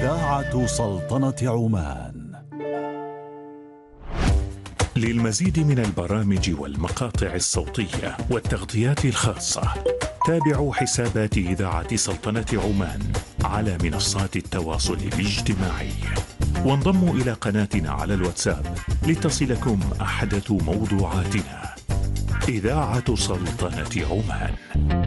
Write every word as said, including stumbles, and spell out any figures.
إذاعة سلطنة عمان. للمزيد من البرامج والمقاطع الصوتية والتغطيات الخاصة تابعوا حسابات إذاعة سلطنة عمان على منصات التواصل الاجتماعي، وانضموا إلى قناتنا على الواتساب لتصلكم أحدث موضوعاتنا. إذاعة سلطنة عمان.